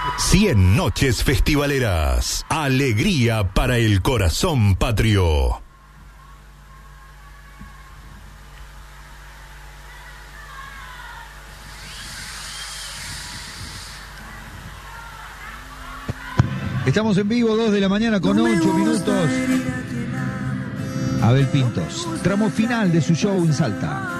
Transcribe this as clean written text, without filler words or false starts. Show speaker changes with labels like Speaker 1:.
Speaker 1: 100 noches festivaleras. Alegría para el corazón patrio.
Speaker 2: Estamos en vivo, 2 de la mañana con 8 minutos. Abel Pintos, tramo final de su show en Salta.